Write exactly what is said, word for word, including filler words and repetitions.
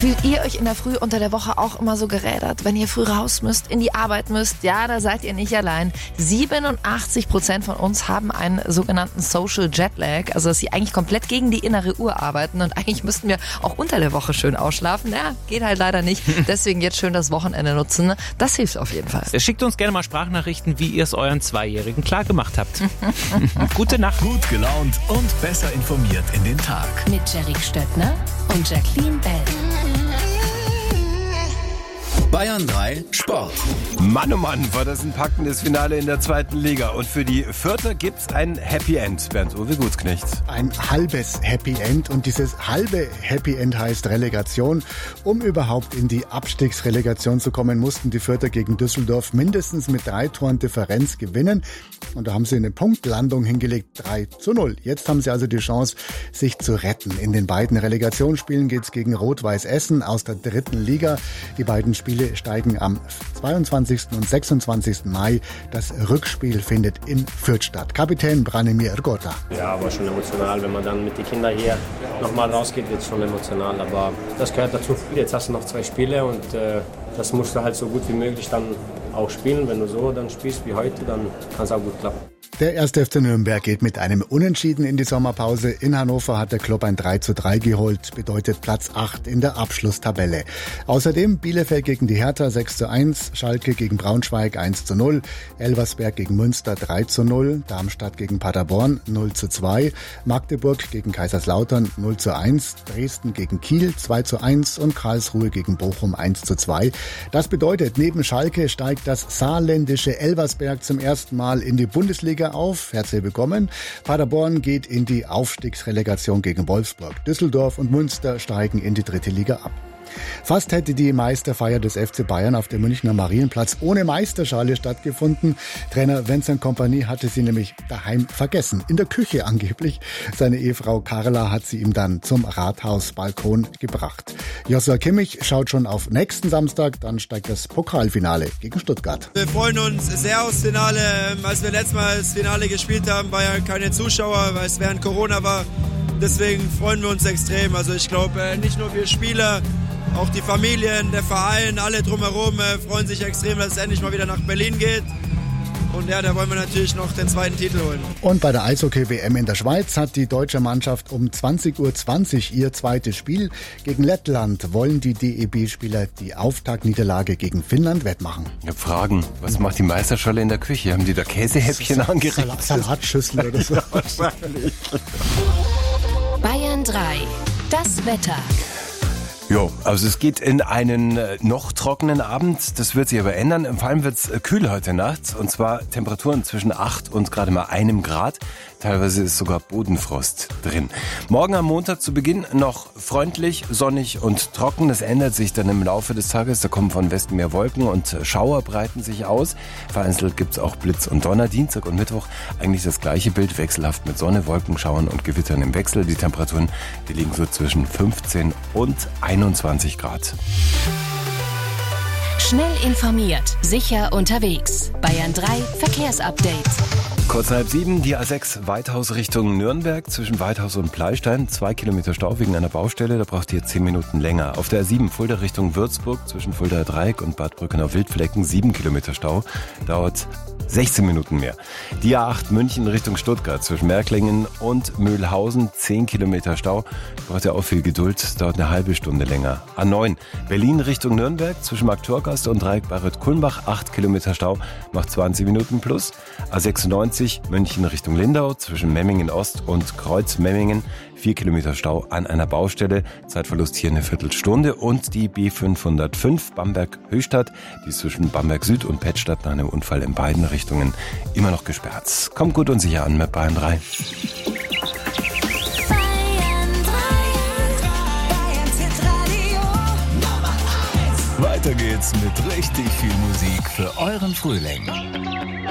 Fühlt ihr euch in der Früh unter der Woche auch immer so gerädert, wenn ihr früh raus müsst, in die Arbeit müsst? Ja, da seid ihr nicht allein. siebenundachtzig Prozent von uns haben einen sogenannten Social Jetlag, also dass sie eigentlich komplett gegen die innere Uhr arbeiten und eigentlich müssten wir auch unter der Woche schön ausschlafen. Ja, geht halt leider nicht. Deswegen jetzt schön das Wochenende nutzen. Das hilft auf jeden Fall. Schickt uns gerne mal Sprachnachrichten, wie ihr es euren Zweijährigen klar gemacht habt. Gute Nacht. Gut gelaunt und besser informiert in den Tag. Mit Jerry Stöttner und Jacqueline Bell. Bayern drei Sport. Mann, oh Mann, war das ein packendes Finale in der zweiten Liga. Und für die Fürther gibt's ein Happy End. Bernd-Uwe Gutsknecht. Ein halbes Happy End. Und dieses halbe Happy End heißt Relegation. Um überhaupt in die Abstiegsrelegation zu kommen, mussten die Fürther gegen Düsseldorf mindestens mit drei Toren Differenz gewinnen. Und da haben sie eine Punktlandung hingelegt, drei zu null. Jetzt haben sie also die Chance, sich zu retten. In den beiden Relegationsspielen geht's gegen Rot-Weiß Essen aus der dritten Liga. Die beiden Spiele steigen am zweiundzwanzigsten und sechsundzwanzigsten Mai. Das Rückspiel findet in Fürth statt. Kapitän Branimir Rgota. Ja, aber schon emotional. Wenn man dann mit den Kindern hier nochmal rausgeht, wird es schon emotional. Aber das gehört dazu. Jetzt hast du noch zwei Spiele und äh, das musst du halt so gut wie möglich dann auch spielen. Wenn du so dann spielst wie heute, dann kann es auch gut klappen. Der erste F C Nürnberg geht mit einem Unentschieden in die Sommerpause. In Hannover hat der Club ein drei zu drei geholt, bedeutet Platz acht in der Abschlusstabelle. Außerdem Bielefeld gegen die Hertha sechs zu eins, Schalke gegen Braunschweig eins zu null, Elversberg gegen Münster drei zu null, Darmstadt gegen Paderborn null zu zwei, Magdeburg gegen Kaiserslautern null zu eins, Dresden gegen Kiel zwei zu eins und Karlsruhe gegen Bochum eins zu zwei. Das bedeutet, neben Schalke steigt das saarländische Elversberg zum ersten Mal in die Bundesliga auf. Herzlich willkommen. Paderborn geht in die Aufstiegsrelegation gegen Wolfsburg. Düsseldorf und Münster steigen in die dritte Liga ab. Fast hätte die Meisterfeier des F C Bayern auf dem Münchner Marienplatz ohne Meisterschale stattgefunden. Trainer Vincent Kompany hatte sie nämlich daheim vergessen. In der Küche angeblich. Seine Ehefrau Carla hat sie ihm dann zum Rathausbalkon gebracht. Joshua Kimmich schaut schon auf nächsten Samstag. Dann steigt das Pokalfinale gegen Stuttgart. Wir freuen uns sehr aufs Finale. Als wir letztes Mal das Finale gespielt haben, war ja keine Zuschauer, weil es während Corona war. Deswegen freuen wir uns extrem. Also ich glaube, nicht nur wir Spieler, auch die Familien, der Verein, alle drumherum äh, freuen sich extrem, dass es endlich mal wieder nach Berlin geht. Und ja, da wollen wir natürlich noch den zweiten Titel holen. Und bei der Eishockey-W M in der Schweiz hat die deutsche Mannschaft um zwanzig Uhr zwanzig ihr zweites Spiel. Gegen Lettland wollen die D E B-Spieler die Auftaktniederlage gegen Finnland wettmachen. Ja, Fragen, was macht die Meisterschale in der Küche? Haben die da Käsehäppchen angerichtet? Sal- Salatschüssel oder so. Ja, wahrscheinlich. Bayern drei. Das Wetter. Jo, also es geht in einen noch trockenen Abend, das wird sich aber ändern. Vor allem wird es kühl heute Nacht und zwar Temperaturen zwischen acht und gerade mal einem Grad. Teilweise ist sogar Bodenfrost drin. Morgen am Montag zu Beginn noch freundlich, sonnig und trocken. Das ändert sich dann im Laufe des Tages. Da kommen von Westen mehr Wolken und Schauer breiten sich aus. Vereinzelt gibt es auch Blitz und Donner. Dienstag und Mittwoch eigentlich das gleiche Bild, wechselhaft mit Sonne, Wolkenschauern und Gewittern im Wechsel. Die Temperaturen, die liegen so zwischen fünfzehn und einundzwanzig Grad. Schnell informiert, sicher unterwegs. Bayern drei Verkehrsupdate. Kurz halb sieben, die A sechs Weithaus Richtung Nürnberg zwischen Weithaus und Pleistein. Zwei Kilometer Stau wegen einer Baustelle, da braucht ihr zehn Minuten länger. Auf der A sieben Fulda Richtung Würzburg zwischen Fuldaer Dreieck und Bad Brückenau-Wildflecken sieben Kilometer Stau. Dauert sechzehn Minuten mehr. Die A acht München Richtung Stuttgart zwischen Märklingen und Mühlhausen zehn Kilometer Stau. Braucht ihr auch viel Geduld, dauert eine halbe Stunde länger. A neun Berlin Richtung Nürnberg zwischen Marktorgaste und Dreieck Barrett-Kulmbach acht Kilometer Stau, macht zwanzig Minuten plus. A sechsundneunzig München Richtung Lindau zwischen Memmingen Ost und Kreuz-Memmingen vier Kilometer Stau an einer Baustelle, Zeitverlust hier eine Viertelstunde. Und die B fünfhundertfünf Bamberg-Höchstadt, die ist zwischen Bamberg Süd und Pettstadt nach einem Unfall in beiden Richtungen immer noch gesperrt. Kommt gut und sicher an mit Bayern drei. Weiter geht's mit richtig viel Musik für euren Frühling.